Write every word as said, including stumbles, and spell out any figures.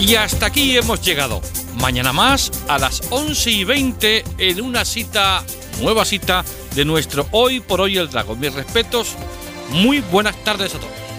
Y hasta aquí hemos llegado. Mañana más a las once y veinte en una cita, nueva cita de nuestro Hoy por Hoy el Drago. Mis respetos, muy buenas tardes a todos.